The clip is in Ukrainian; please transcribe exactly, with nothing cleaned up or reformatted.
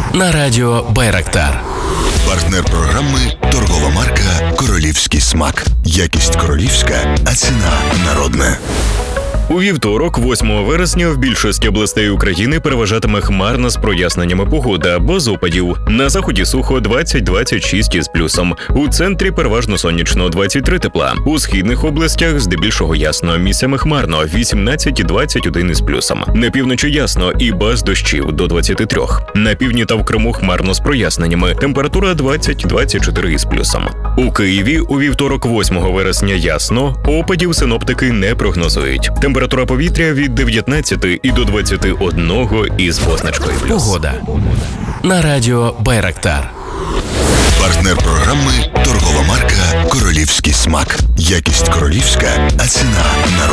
на радіо Байрактар. Партнер програми – торгова марка «Королівський смак». Якість королівська, а ціна народна. У вівторок, восьмого вересня, в більшості областей України переважатиме хмарна з проясненнями погода, без опадів. На заході сухо двадцять - двадцять шість із плюсом. У центрі переважно сонячно двадцять три тепла. У східних областях здебільшого ясно, місцями хмарно вісімнадцять - двадцять один із плюсом. На півночі ясно і без дощів до двадцяти трьох. На півдні та в Криму хмарно з проясненнями. Температура двадцять - двадцять чотири із плюсом. У Києві у вівторок, восьмого вересня ясно, опадів синоптики не прогнозують. Температура повітря від дев'ятнадцяти і до двадцяти одного із позначкою плюс. Погода на радіо Байрактар. Партнер програми – торгова марка «Королівський смак». Якість королівська, а ціна народна.